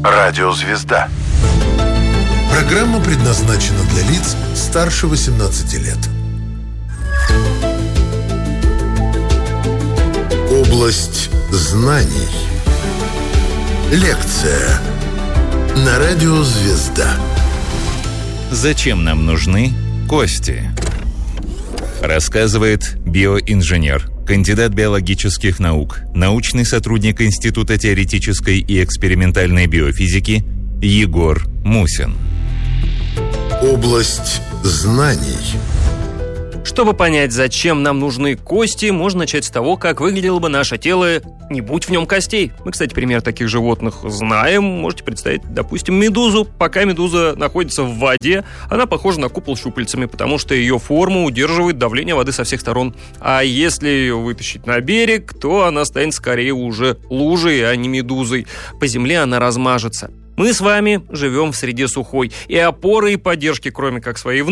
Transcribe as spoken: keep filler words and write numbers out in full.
Радиозвезда. Программа предназначена для лиц старше восемнадцати лет. Область знаний. Лекция на Радиозвезда. Зачем нам нужны кости? Рассказывает биоинженер, кандидат биологических наук, научный сотрудник Института теоретической и экспериментальной биофизики Егор Мусин. Область знаний. Чтобы понять, зачем нам нужны кости, можно начать с того, как выглядело бы наше тело, не будь в нем костей. Мы, кстати, пример таких животных знаем. Можете представить, допустим, медузу. Пока медуза находится в воде, она похожа на купол щупальцами, потому что ее форма удерживает давление воды со всех сторон. А если ее вытащить на берег, то она станет скорее уже лужей, а не медузой. По земле она размажется. Мы с вами живем в среде сухой, и опоры и поддержки, кроме как своей